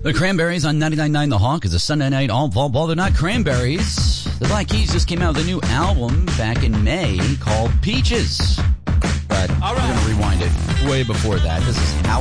The Cranberries on 99.9 The Hawk is a Sunday night all-fall ball. They're not Cranberries. The Black Keys just came out with a new album back in May called Peaches. But we're going to rewind it way before that. This is How